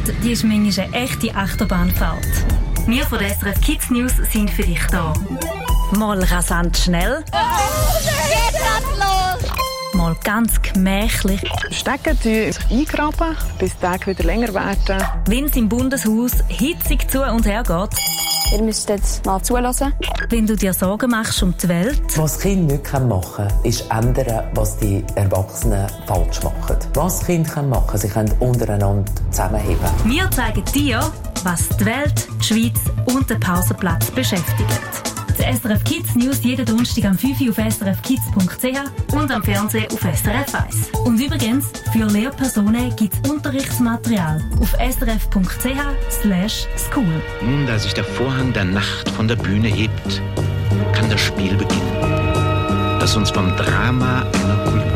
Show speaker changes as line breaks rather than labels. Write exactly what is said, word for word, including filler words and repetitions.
die ist manchmal eine echte Achterbahnfahrt. Wir von der S R F Kids News sind für dich da. Mal rasant schnell.
Jetzt geht's los!
Mal ganz gemächlich.
Stecken die sich eingraben, bis die Tage wieder länger werden.
Wenn es im Bundeshaus hitzig zu und her geht.
Ihr müsst jetzt mal zulassen.
Wenn du dir Sorgen machst um die Welt.
Was Kinder nicht machen können, ist ändern, was die Erwachsenen falsch machen. Was Kinder machen können, sie können untereinander zusammenheben.
Wir zeigen dir, was die Welt, die Schweiz und den Pausenplatz beschäftigt. Die S R F Kids News jeden Donnerstag am fünf Uhr auf s r f kids punkt c h und am Fernsehen auf S R F eins. Und übrigens, für Lehrpersonen gibt es Unterrichtsmaterial auf s r f punkt c h slash school.
Nun, da sich der Vorhang der Nacht von der Bühne hebt, kann das Spiel beginnen, das uns vom Drama einer Kultur